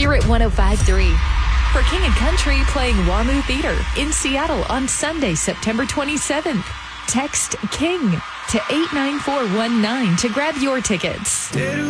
Spirit 105.3. For King and Country playing WAMU Theater in Seattle on Sunday, September 27th. Text KING to 89419 to grab your tickets.